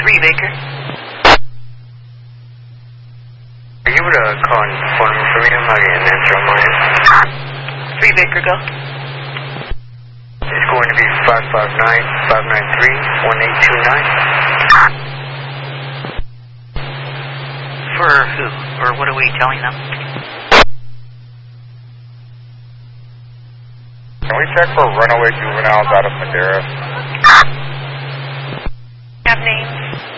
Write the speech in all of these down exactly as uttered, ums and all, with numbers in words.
three, Baker. Are you able to call and phone number for me? I'm not getting an answer on my end. three, Baker, go. It's going to be five five nine, five nine three, one eight two nine. For who? Or what are we telling them? Can we check for runaway juveniles out of Madera? Have names?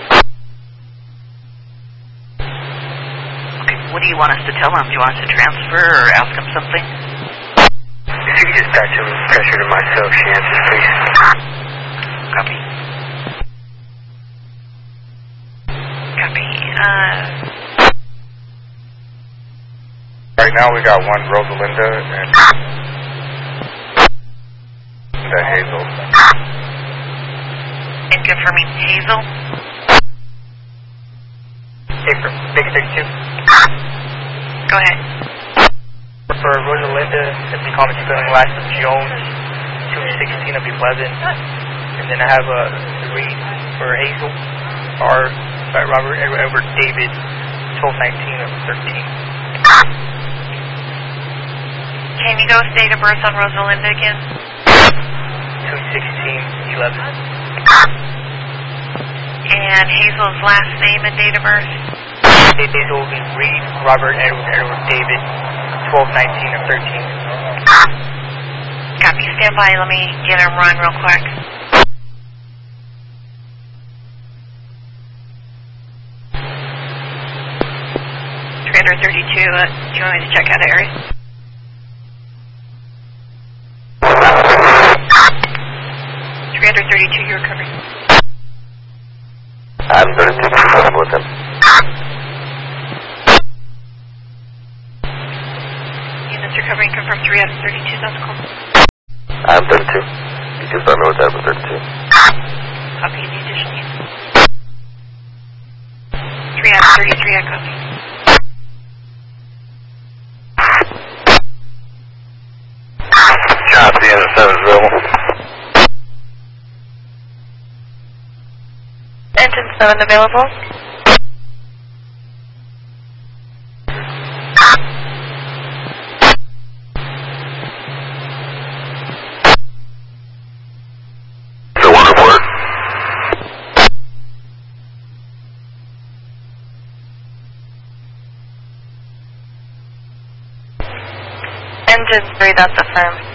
Okay, what do you want us to tell them? Do you want us to transfer or ask them something? If you could just patch some pressure to myself, she answers, please. Copy. Copy. Uh... Right now we got one Rosalinda and the Hazel. And confirming Hazel? Baker, Baker thirty-two. Go ahead. For Rosalinda, if you call me spelling last of Jones, two sixteen of eleven. And then I have a three for Hazel. R by Robert Edward, Edward David, twelve nineteen of thirteen. Can you go with date of birth on Rosalinda again? two sixteen eleven. And Hazel's last name and date of birth? Hazel will be Reed, Robert Edward, Edward David, twelve nineteen of thirteen. Copy. Stand by. Let me get him run real quick. three thirty-two, uh, do you want me to check out area? three thirty-two, you're recovering. I'm thirty-two, I'm with him. Units recovering, confirm three out of thirty-two, that's cool. I'm thirty-two. You can start me with that with thirty-two. Copy, the additional unit. three out of thirty-three, I copy. Copy, and seven available. Engine seven available. The one report. Engine three, that's affirmed.